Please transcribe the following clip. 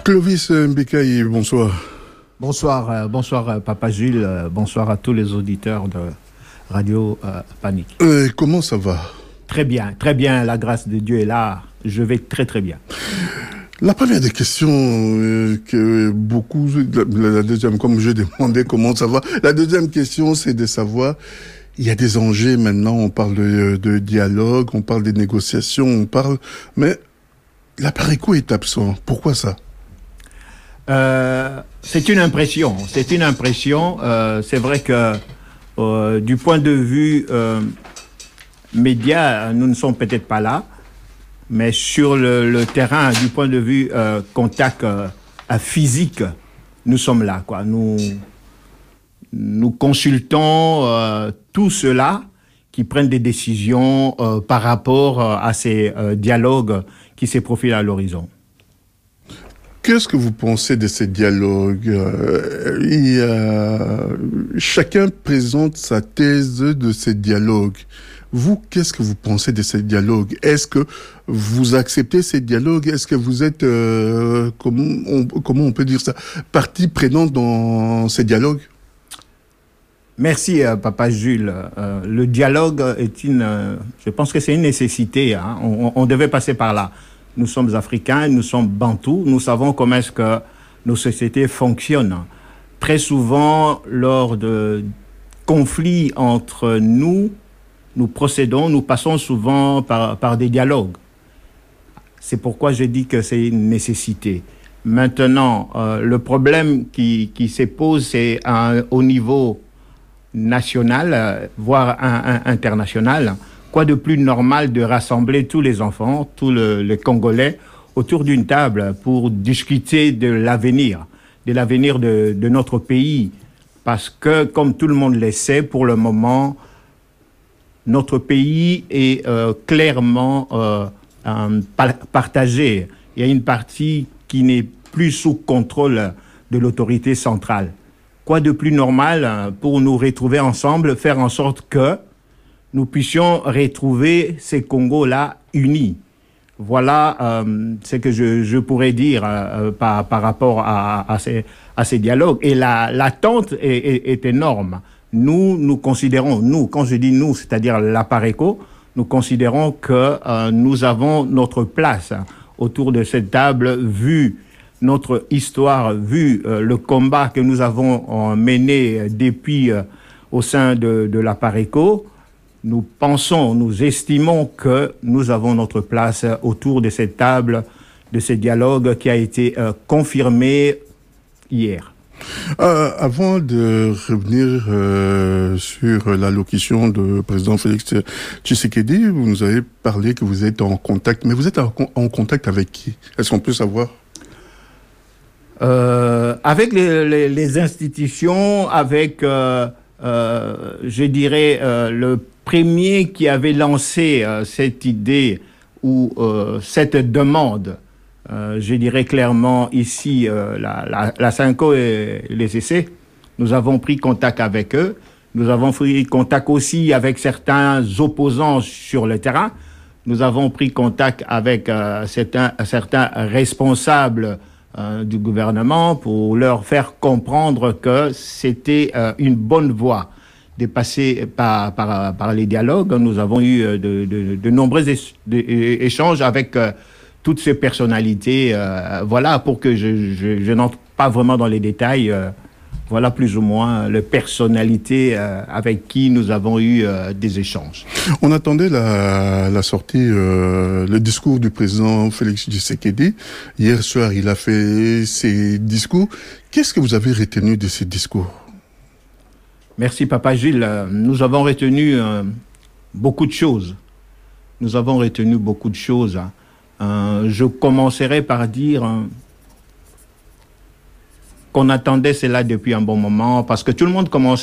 Clovis Mbekaï, bonsoir. Bonsoir Papa Jules, bonsoir à tous les auditeurs de Radio Panique. Comment ça va? Très bien, la grâce de Dieu est là, je vais très bien. La première des questions que beaucoup, la deuxième, comme je demandais comment ça va, la deuxième question c'est de savoir, il y a des enjeux maintenant, on parle de dialogue, on parle des négociations, mais l'Apareco est absent, pourquoi ça? C'est une impression. C'est vrai que du point de vue média, nous ne sommes peut-être pas là, mais sur le terrain, du point de vue contact physique, nous sommes là, quoi. Nous consultons tous ceux-là qui prennent des décisions par rapport à ces dialogues qui se profilent à l'horizon. Qu'est-ce que vous pensez de ces dialogues? Chacun présente sa thèse de ces dialogues. Vous, qu'est-ce que vous pensez de ces dialogues? Est-ce que vous acceptez ces dialogues? Est-ce que vous êtes, comment on peut dire ça, partie prenante dans ces dialogues? Merci, Papa Jules. Le dialogue je pense que c'est une nécessité. Hein. On devait passer par là. Nous sommes africains, nous sommes bantous, nous savons comment est-ce que nos sociétés fonctionnent. Très souvent, lors de conflits entre nous passons souvent par des dialogues. C'est pourquoi je dis que c'est une nécessité. Maintenant, le problème qui se pose, c'est au niveau national, voire international. Quoi de plus normal de rassembler tous les enfants, tous les Congolais, autour d'une table pour discuter de l'avenir de notre pays. Parce que, comme tout le monde le sait, pour le moment, notre pays est clairement partagé. Il y a une partie qui n'est plus sous contrôle de l'autorité centrale. Quoi de plus normal pour nous retrouver ensemble, faire en sorte que nous puissions retrouver ces Congos-là unis. Voilà ce que je pourrais dire par rapport à ces dialogues. Et l'attente est énorme. Nous considérons, quand je dis nous, c'est-à-dire l'Apareco, nous considérons que nous avons notre place autour de cette table, vu notre histoire, vu le combat que nous avons mené depuis au sein de l'Apareco. Nous estimons que nous avons notre place autour de cette table, de ce dialogue qui a été confirmé hier. Avant de revenir sur l'allocution du président Félix Tshisekedi, vous nous avez parlé que vous êtes en contact, mais vous êtes en contact avec qui? Est-ce qu'on peut savoir? Avec les institutions, avec, je dirais, le premier qui avait lancé cette idée ou cette demande, je dirais clairement ici, la Synco et les essais, nous avons pris contact avec eux. Nous avons pris contact aussi avec certains opposants sur le terrain. Nous avons pris contact avec certains responsables du gouvernement pour leur faire comprendre que c'était une bonne voie de passer par les dialogues. Nous avons eu de nombreux échanges avec toutes ces personnalités. Voilà, pour que je n'entre pas vraiment dans les détails, voilà plus ou moins les personnalités avec qui nous avons eu des échanges. On attendait la sortie, le discours du président Félix Tshisekedi. Hier soir, il a fait ses discours. Qu'est-ce que vous avez retenu de ces discours? Merci, Papa Gilles. Nous avons retenu beaucoup de choses. Je commencerai par dire qu'on attendait cela depuis un bon moment, parce que tout le monde commençait